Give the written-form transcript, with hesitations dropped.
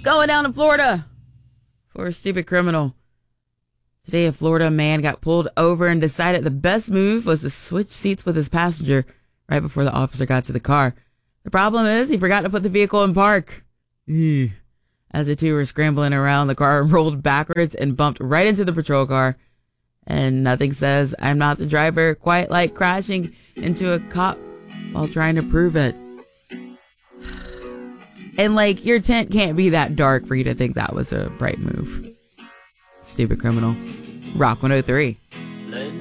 going down to Florida for a stupid criminal. Today, a Florida man got pulled over and decided the best move was to switch seats with his passenger right before the officer got to the car. The problem is he forgot to put the vehicle in park. As the two were scrambling around, the car rolled backwards and bumped right into the patrol car. And nothing says I'm not the driver quite like crashing into a cop while trying to prove it. And like, your tent can't be that dark for you to think that was a right move. Stupid criminal. Rock 103.